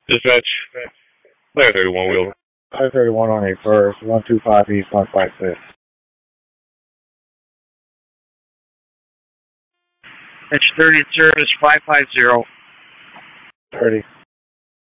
Dispatch. Fire 31 wheel. Fire 31 on a first. 125 East 156. It's 30 service 550. 30.